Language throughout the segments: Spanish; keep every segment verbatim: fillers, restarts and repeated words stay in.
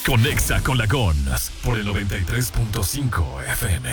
Conexa con la Gons por el noventa y tres punto cinco F M.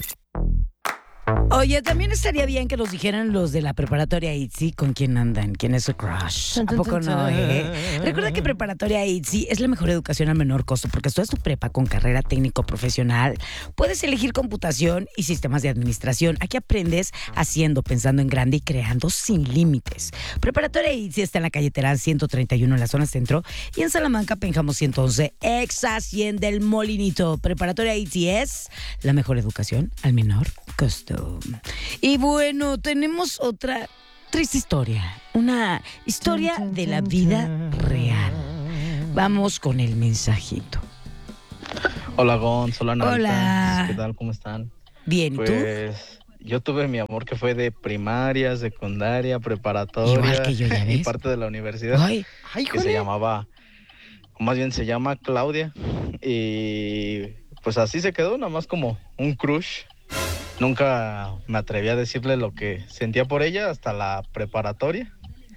Oye, también estaría bien que nos dijeran los de la preparatoria I T Z Y con quién andan, quién es su crush. ¿A poco no, eh? Recuerda que preparatoria I T Z Y es la mejor educación al menor costo porque estudias tu prepa con carrera técnico-profesional. Puedes elegir computación y sistemas de administración. Aquí aprendes haciendo, pensando en grande y creando sin límites. Preparatoria I T Z Y está en la calle Terán ciento treinta y uno en la zona centro y en Salamanca, Pénjamo ciento once, exa cien del Molinito. Preparatoria I T Z Y es la mejor educación al menor costo. Y bueno, tenemos otra triste historia, una historia de la vida real. Vamos con el mensajito. Hola Gonz, hola Narita. Hola. ¿Qué tal? ¿Cómo están? Bien, ¿y tú? Pues yo tuve mi amor que fue de primaria, secundaria, preparatoria. Igual que yo, ¿ya y ves? parte de la universidad. Ay, Ay, que se llamaba, o más bien se llama Claudia. Y pues así se quedó, nada más como un crush. Nunca me atreví a decirle lo que sentía por ella hasta la preparatoria.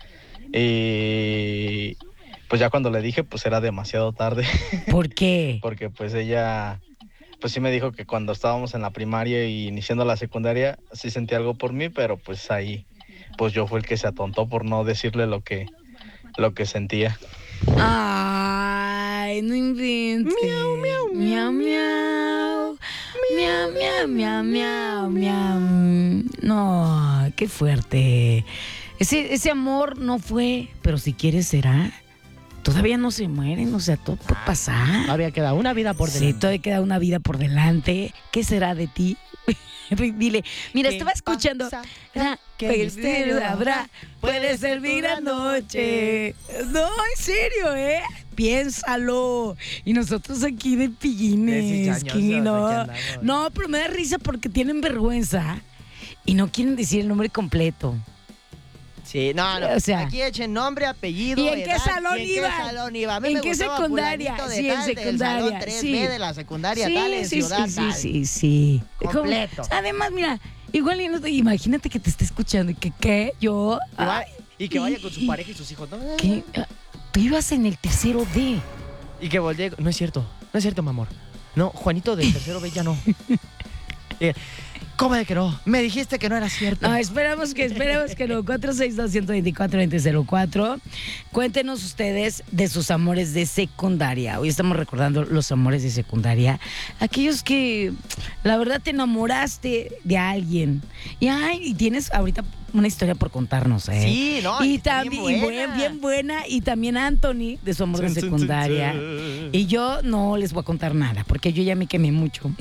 Y pues ya cuando le dije, pues era demasiado tarde. ¿por qué? Porque pues ella, pues sí me dijo que cuando estábamos en la primaria y iniciando la secundaria, sí sentía algo por mí, pero pues ahí, pues yo fue el que se atontó por no decirle lo que, lo que sentía. Ay, no inventes. Miau, miau, miau, miau. Miau, miau, miau, miau, miau. No, qué fuerte. Ese, ese amor no fue, pero si quieres será. Todavía no se mueren, o sea, todo puede pasar. Todavía queda una vida por Sí, delante. todavía queda una vida por delante. ¿Qué será de ti? Dile, mira, ¿Qué estaba escuchando. pasa? Ra- ¿Qué pues, misterio habrá? Puede servir anoche. No, en serio, ¿eh? Piénsalo. Y nosotros aquí de pillines. De cizañosos, que no. aquí andamos. No, pero me da risa porque tienen vergüenza y no quieren decir el nombre completo. Sí, no, no. O sea, aquí echen nombre, apellido, ¿y en qué edad, salón y en iban? qué salón iba. A mí ¿En me qué gustaba secundaria? fulanito de Sí, en tal, del secundaria, salón tres sí. B de la secundaria Sí, tal, en sí, ciudad sí, tal. sí, sí, sí. Completo. Como- además, mira, igual y no te- imagínate que te esté escuchando y que, ¿qué? Yo. Y, va- ay, y que vaya con su y- pareja y sus hijos. ¿No? ¿Qué? Ah, Tú ibas en el tercero D. Y que voltee. No es cierto, no es cierto, mi amor. No, Juanito del tercero B ya no. Eh, ¿Cómo de que no? Me dijiste que no era cierto. No, esperamos que, esperamos que no. cuatro seis dos, uno dos cuatro, dos cero cero cuatro. Cuéntenos ustedes de sus amores de secundaria. Hoy estamos recordando los amores de secundaria. Aquellos que, la verdad, te enamoraste de alguien. Y, ay, y tienes ahorita una historia por contarnos, ¿eh? Sí, no, Y está también, bien y buena. buen- bien buena. Y también Anthony, de su amor de secundaria. Y yo no les voy a contar nada, porque yo ya me quemé mucho.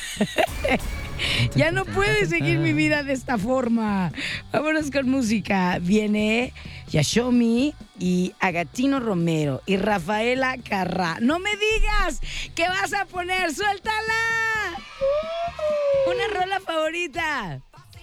Ya no puede seguir mi vida de esta forma. Vámonos con música. Viene Yashomi y Agatino Romero y Rafaela Carrá. No me digas qué vas a poner. ¡Suéltala! Una rola favorita.